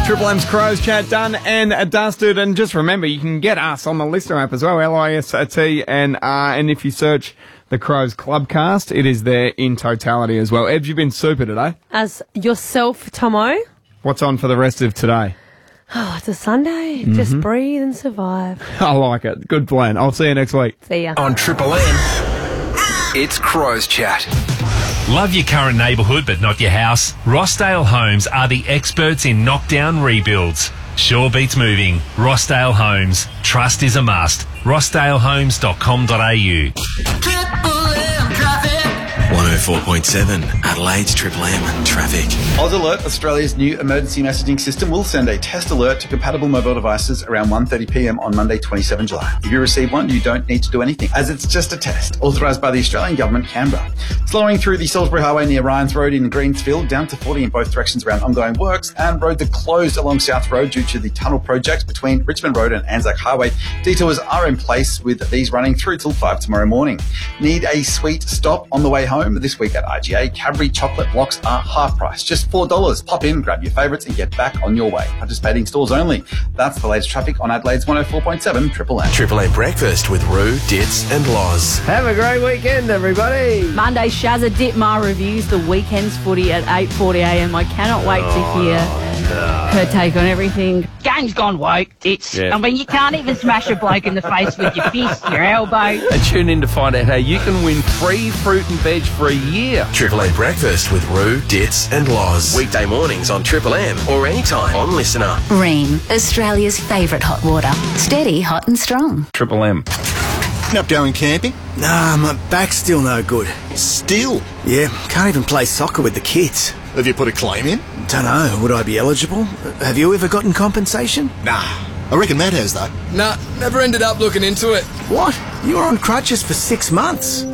Triple M's Crows Chat done and dusted. And just remember, you can get us on the Listener app as well, LIST, and if you search the Crows Clubcast, it is there in totality as well. Eb, you've been super today. As yourself, Tomo. What's on for the rest of today? Oh, it's a Sunday. Just breathe and survive. I like it. Good plan. I'll see you next week. See ya. On Triple M, it's Crows Chat. Love your current neighbourhood but not your house? Rossdale Homes are the experts in knockdown rebuilds. Sure beats moving. Rossdale Homes. Trust is a must. rossdalehomes.com.au. 104.7 Adelaide's Triple M traffic. Oz Alert, Australia's new emergency messaging system, will send a test alert to compatible mobile devices around 1:30 p.m. on Monday, 27 July. If you receive one, you don't need to do anything, as it's just a test, authorised by the Australian Government, Canberra. Slowing through the Salisbury Highway near Ryans Road in Greensfield, down to 40 in both directions around ongoing works, and roads are closed along South Road due to the tunnel project between Richmond Road and Anzac Highway. Detours are in place, with these running through till 5 tomorrow morning. Need a sweet stop on the way home? This week at IGA, Cadbury chocolate blocks are half price, just $4. Pop in, grab your favourites and get back on your way. Participating stores only. That's the latest traffic on Adelaide's 104.7 Triple M. Triple M breakfast with Roo, Dits and Loz. Have a great weekend, everybody. Monday, Shazza Ditmar reviews the weekend's footy at 8:40am. I cannot wait to hear her take on everything. Game's gone woke. I mean, you can't even smash a bloke in the face with your fist, your elbow. And tune in to find out how you can win free fruit and veg for a year. Triple M breakfast with Roo, Dits and Loz. Weekday mornings on Triple M or anytime on Listener. Ream, Australia's favourite hot water. Steady, hot and strong. Triple M. Up going camping? Nah, my back's still no good. Still? Yeah, can't even play soccer with the kids. Have you put a claim in? Dunno, would I be eligible? Have you ever gotten compensation? Nah, I reckon Matt has though. Nah, never ended up looking into it. What? You were on crutches for 6 months.